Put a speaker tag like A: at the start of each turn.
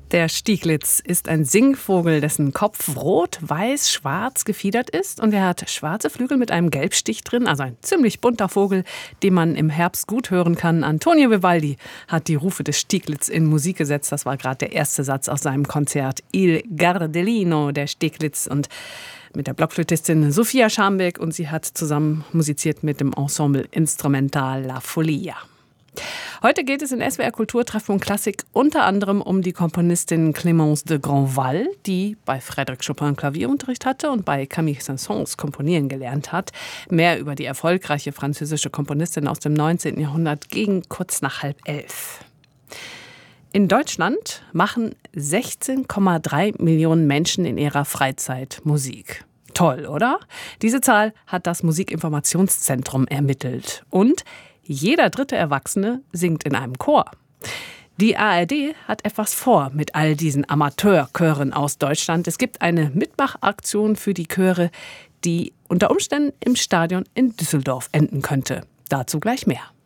A: Der Stieglitz ist ein Singvogel, dessen Kopf rot, weiß, schwarz gefiedert ist. Und er hat schwarze Flügel mit einem Gelbstich drin, also ein ziemlich bunter Vogel, den man im Herbst gut hören kann. Antonio Vivaldi hat die Rufe des Stieglitz in Musik gesetzt. Das war gerade der erste Satz aus seinem Konzert Il Gardellino, der Stieglitz. Und mit der Blockflötistin Sophia Schambeck. Und sie hat zusammen musiziert mit dem Ensemble Instrumental La Folia. Heute geht es in SWR Kultur Treffpunkt Klassik unter anderem um die Komponistin Clémence de Grandval, die bei Frédéric Chopin Klavierunterricht hatte und bei Camille Saint-Saëns komponieren gelernt hat. Mehr über die erfolgreiche französische Komponistin aus dem 19. Jahrhundert gegen kurz nach 10:30. In Deutschland machen 16,3 Millionen Menschen in ihrer Freizeit Musik. Toll, oder? Diese Zahl hat das Musikinformationszentrum ermittelt. Und jeder dritte Erwachsene singt in einem Chor. Die ARD hat etwas vor mit all diesen Amateurchören aus Deutschland. Es gibt eine Mitmachaktion für die Chöre, die unter Umständen im Stadion in Düsseldorf enden könnte. Dazu gleich mehr.